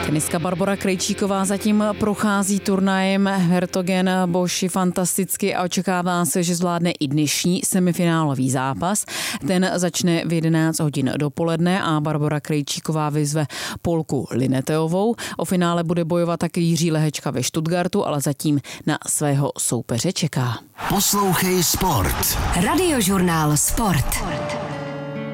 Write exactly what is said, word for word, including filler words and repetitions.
Tenistka Barbora Krejčíková zatím prochází turnajem Hertogen Boši fantasticky a očekává se, že zvládne i dnešní semifinálový zápas. Ten začne v jedenáct hodin dopoledne a Barbora Krejčíková vyzve Polku Lineteovou. O finále bude bojovat taky Jiří Lehečka ve Stuttgartu, ale zatím na svého soupeře čeká. Poslouchej sport. Radiožurnál Sport.